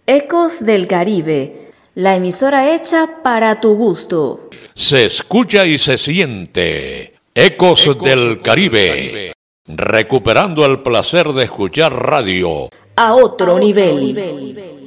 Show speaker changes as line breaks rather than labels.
Ecos del Caribe, la emisora hecha para tu gusto.
Se escucha y se siente. Ecos del Caribe. Recuperando el placer de escuchar radio
A otro nivel.